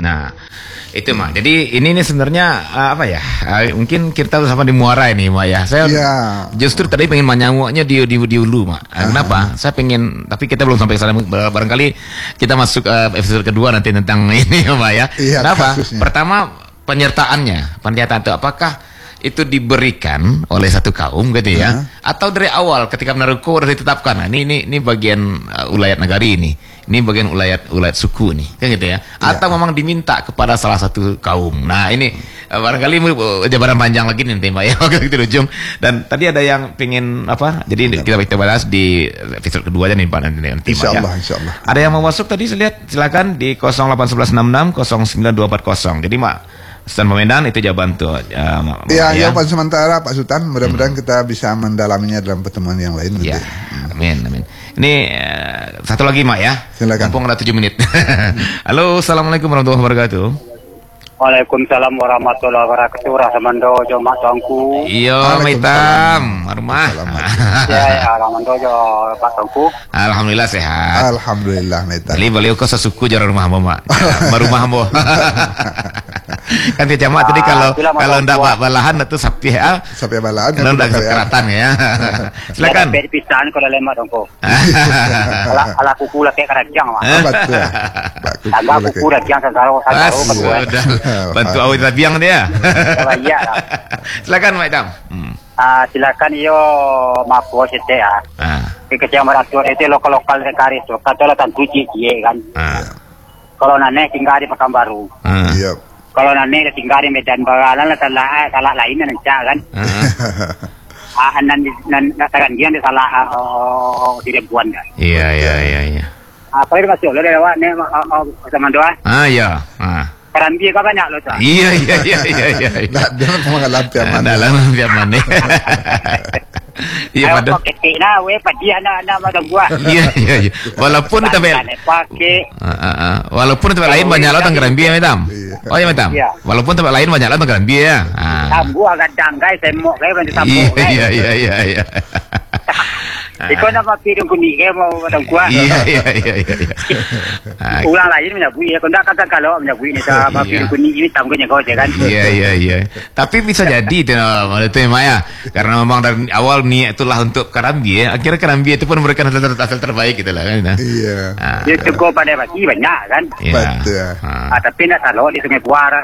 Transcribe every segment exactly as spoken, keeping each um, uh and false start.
Nah, itu Mak. Jadi ini nih sebenarnya uh, apa ya? Uh, mungkin kita sama di Muara ini, Mak ya. Saya ya. justru tadi pengen nyamuknya di di di Hulu, Mak. Uh, kenapa? Saya pengen, tapi kita belum sampai ke sana. Barangkali kita masuk uh, episode kedua nanti tentang ini, Mak ya. Ya, kenapa? kasusnya. Pertama penyertaannya, penyertaan itu apakah itu diberikan oleh satu kaum gitu ya, uh-huh. atau dari awal ketika Menaruko sudah ditetapkan, nah, ini ini ini bagian uh, ulayat nagari ini, ini bagian ulayat ulayat suku nih, kan gitu ya, atau yeah. memang diminta kepada salah satu kaum. Nah ini uh, barangkali uh, jabaran panjang lagi nih Mbak ya, waktu itu ujung. Dan tadi ada yang pengen apa, jadi yeah. kita kita bahas di episode kedua aja nih Pak nanti nanti Insya ya. Allah, Insya Allah. Ada yang mau masuk tadi saya lihat, silakan di nol delapan satu satu enam enam nol sembilan dua empat nol. Jadi Mak Sultan Medan itu jawaban tuh. Ya, ya, ya. Jawaban sementara Pak Sultan. Mudah-mudahan hmm. kita bisa mendalaminya dalam pertemuan yang lain. Ya, hmm. amin, amin. Ini uh, satu lagi Mak ya. Silakan. Mumpung ada tujuh menit. Halo, assalamualaikum warahmatullahi wabarakatuh. Waalaikumsalam warahmatullahi wabarakatuh. Rahmando jo mak tongku. Iya, Maitam, rumah. Ya, ya, Rahmando jo Pak tongku. Alhamdulillah sehat. Alhamdulillah Maitam. Jadi beliau ke sesuku jarang rumah Mbak. Ya, baru rumah Mbak. Kan dia jamak tadi kalau kalau ndak balahan itu sapi ya. Sapi balahan. Kalau ndak keratan ya. Silakan. Bed pisan kalau lemah tongku. Ala ala kuku laki kerajang Mak. Betul. Agak kuku kerajang sagaro sagaro kedua. Bantu awet biang dia. Iya. Silakan Mak Dam. Hmm. Ah silakan iyo mapo sete ya. Ah. Kecil meratur itu lokal-lokal sekali tuh. Katola tantu cie kan. Ah. Kalau nane tinggal di Pekanbaru. Ah. Iya. Kalau nane tinggal di Medan Bagalan lah salah salah lain nan kan. Ah nan nan nataran dia di salah oh di Ribuan kan. Iya iya iya iya. Apa itu masuk lo lewat ne sama doa. Ah ya. Ah. Kerambi ka banyak lo tuh. Iya iya iya iya iya. Nah, jangan kemana lampian mana. Dalam lampian mana. Iya pada. Pakai na we padi ana ana macam gua. Iya iya iya. Walaupun itu pakai. Walaupun tempat lain banyak lo tanggerambi ya Metam. Oh ya Metam. Walaupun tempat lain banyak lo tanggerambi ya. Sambu agak dangkai semok kayak bantu sambu. Iya iya iya iya. Ikaw na mapirong kunige mo matang kuha. Iya iya iya iya. Ulang lain menyabui ya, kunda kata kalau menyabui ini sa mapirong kunige ini tanggung kau kan. Iya iya iya. Tapi bisa jadi itu itu ya, karena memang dari awal niat itulah untuk Kerambi ya. Akhirnya Kerambi itu pun memberikan hasil, hasil terbaik gitu lah kan. Iya. Ya cukup pada bagi banyak kan. Betul. Ah tapi nak salo di Sungai Buara.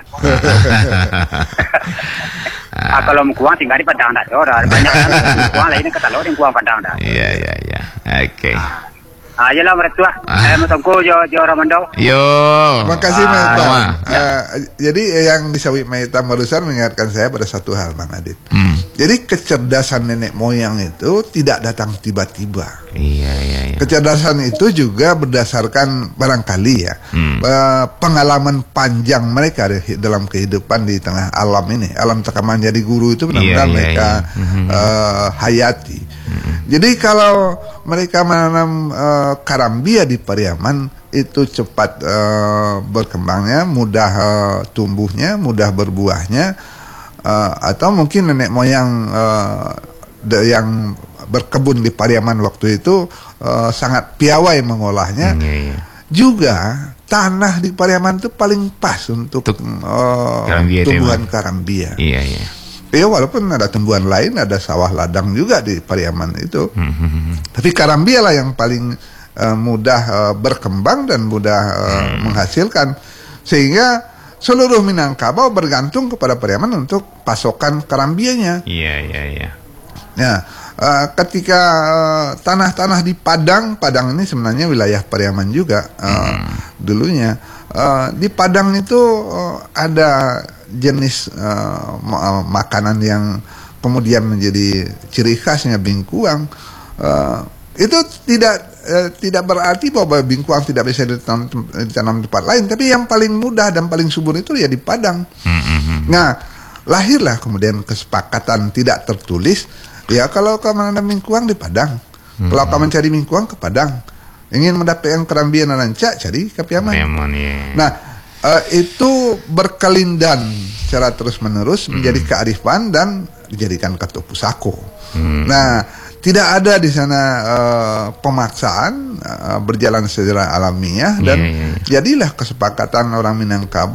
Ah kalau mau kuang tinggal di Padang dah, orang banyak kuang lainnya kata lo di kuang Padang dah. Iya iya iya. Oke. Ah yalah mertua. Saya mau tunggu jo jo Ramando. Yo. Terima kasih Maitam. Uh, jadi yang disawit Maitam barusan mengingatkan saya pada satu hal Bang Adit. Hmm. Jadi kecerdasan nenek moyang itu tidak datang tiba-tiba. Iya iya iya. Kecerdasan itu juga berdasarkan barangkali ya hmm. uh, pengalaman panjang mereka dalam kehidupan di tengah alam ini. Alam tekaman jadi guru itu benar-benar iya, mereka iya, iya. Uh, hayati. Hmm. Jadi kalau mereka menanam uh, karambia di Pariaman itu cepat uh, berkembangnya, mudah uh, tumbuhnya, mudah berbuahnya, uh, atau mungkin nenek moyang uh, yang berkebun di Pariaman waktu itu uh, sangat piawai mengolahnya. Hmm, iya, iya. Juga tanah di Pariaman itu paling pas untuk, untuk uh, karambia tumbuhan karambia. Iya iya. Ya walaupun ada tumbuhan lain, ada sawah ladang juga di Pariaman itu. Mm-hmm. Tapi karambia lah yang paling uh, mudah uh, berkembang dan mudah uh, mm. menghasilkan. Sehingga seluruh Minangkabau bergantung kepada Pariaman untuk pasokan karambianya. Iya, iya, iya. Nah, uh, ketika uh, tanah-tanah di Padang, Padang ini sebenarnya wilayah Pariaman juga uh, mm. dulunya. Uh, di Padang itu uh, ada jenis uh, makanan yang kemudian menjadi ciri khasnya bingkuang. Uh, itu tidak uh, tidak berarti bahwa bingkuang tidak bisa ditanam, ditanam di tempat lain, tapi yang paling mudah dan paling subur itu ya di Padang. Mm-hmm. Nah, lahirlah kemudian kesepakatan tidak tertulis, ya kalau kau menanam bingkuang di Padang, mm-hmm. kalau kau mencari bingkuang ke Padang, ingin mendapatkan kerambian dan rancak, cari ke Pariaman. Yeah. Nah, Uh, itu berkelindan secara terus-menerus hmm. menjadi kearifan dan dijadikan ketua pusako. Hmm. Nah, tidak ada di sana uh, pemaksaan, uh, berjalan secara alamiah dan yeah, yeah. jadilah kesepakatan orang Minangkabau